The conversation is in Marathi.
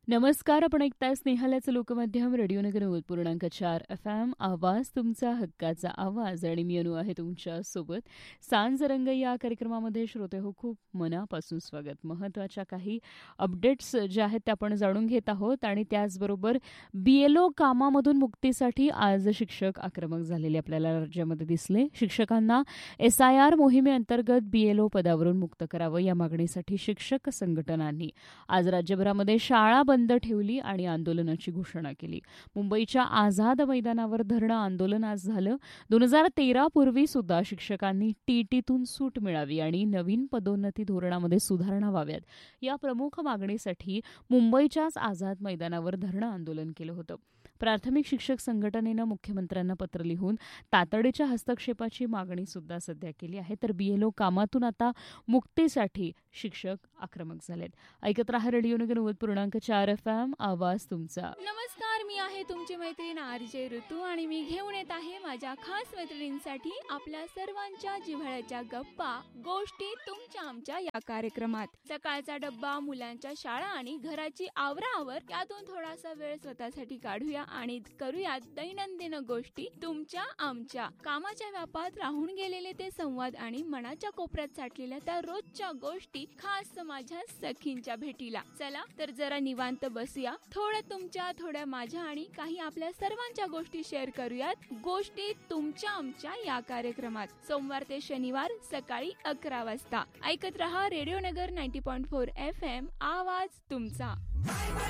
नमस्कार. आपण ऐकताय स्नेहालयाचं लोकमाध्यम रेडिओनगर 90.4 FM. आवाज तुमचा हक्काचा आवाज आणि मी अनु आहे तुमच्या सोबत. सांज रंग या कार्यक्रमामध्ये श्रोते हो खूप मनापासून स्वागत. महत्त्वाच्या काही अपडेट्स ज्या आहेत त्या आपण जाणून घेत आहोत आणि त्याचबरोबर BLO कामामधून मुक्तीसाठी आज शिक्षक आक्रमक झालेले आपल्याला राज्यामध्ये दिसले. शिक्षकांना SIR मोहिमेअंतर्गत BLO पदावरून मुक्त करावं या मागणीसाठी शिक्षक संघटनांनी आज राज्यभरामध्ये शाळा बंद ठेवली आणि आंदोलनाची घोषणा केली. मुंबईच्या आझाद मैदानावर धरणं आंदोलन आज झालं. 2013 पूर्वी सुद्धा शिक्षकांनी टीईटीतून सूट मिळावी आणि नवीन पदोन्नती धोरणामध्ये सुधारणा व्हाव्यात या प्रमुख मागणीसाठी मुंबईच्याच आझाद मैदानावर धरणं आंदोलन केलं होतं. प्राथमिक शिक्षक संघटनेनं मुख्यमंत्र्यांना पत्र लिहून तातडीच्या हस्तक्षेपाची मागणी सुद्धा सध्या केली आहे. तर BLO कामातून आता मुक्तीसाठी शिक्षक आक्रमक झालेत. ऐकत रहा रेडिओनगर 90.4 FM. आवाज तुमचा. नमस्कार, मी आहे तुमची मैत्रीण RJ ऋतू आणि मी घेऊन येत आहे माझ्या खास मैत्रिणींसाठी आपल्या सर्वांच्या जिव्हाळ्याच्या गप्पा गोष्टी तुमच्या आमच्या या कार्यक्रमात. सकाळचा डब्बा, मुलांच्या शाळा आणि घराची आवराआवर यातून थोडासा वेळ स्वतःसाठी काढूया आणि करूया दैनंदिन गोष्टी तुमच्या आमच्या. कामाच्या व्यापात राहून गेलेले ते संवाद आणि मनाच्या कोपऱ्यात साठलेल्या त्या रोजच्या गोष्टी खास माझ्या सखींच्या भेटीला. चला तर जरा निवांत बसूया, थोडं तुमच्या थोड्या माझ्या आणि काही आपल्या सर्वांच्या गोष्टी शेअर करूयात गोष्टी तुमच्या आमच्या या कार्यक्रमात. सोमवार ते शनिवार सकाळी 11 वाजता ऐकत रहा रेडिओनगर 90.4 FM. आवाज तुमचा.